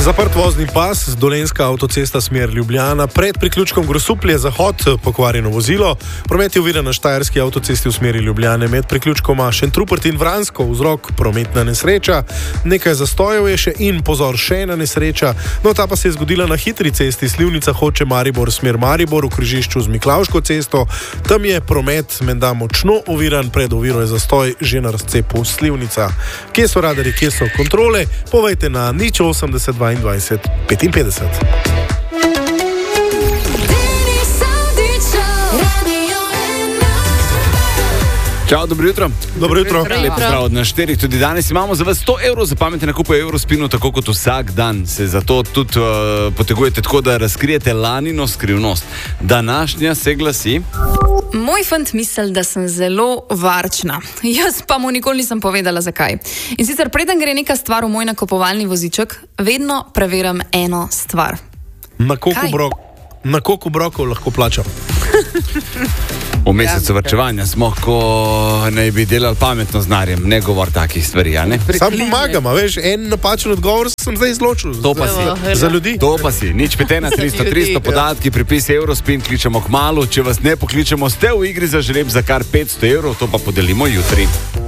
Zaprt vozni pas, Dolenjska avtocesta smer Ljubljana, pred priključkom Grosuplje zahod pokvarjeno vozilo, promet je oviran na Štajerski avtocesti v smeri Ljubljane med priključkoma Šentrupert in Vransko, vzrok prometna nesreča, nekaj zastojev je še in pozor še ena nesreča, no ta pa se je zgodila na hitri cesti Slivnica Hoče Maribor smer Maribor v križišču z Miklavško cesto, tam je promet menda močno oviran, pred oviro je zastoj že na razcepu Slivnica. Kje so radarji, kje so kontrole, povejte na 080 22 55. Čau, dobro jutro. Dobro jutro. Lep pozdrav od nas štirih. Tudi danes imamo za vas 100 evrov za pametne nakupe v Eurospinu, tako kot vsak dan. Se zato tudi potegujete tako, da razkrijete lanino skrivnost. Današnja se glasi: moj fant misli, da sem zelo varčna. Jaz pa mu nikoli nisem povedala, zakaj. In sicer preden gre neka stvar v moj nakupovalni voziček, vedno preverim eno stvar. Na koliko brokov lahko plačam? V mesecu varčevanja smo, ko naj bi delali pametno z denarjem. Ne govor takih stvari, a ne? Sam pomagam, a veš, en napačen odgovor sem zdaj izločil. To pa si. Za ljudi. To pa si. Nič 5 300 podatki, pripis Eurospin, kličemo kmalu. Če vas ne pokličemo, ste v igri za žreb za kar 500 evrov, to pa podelimo jutri.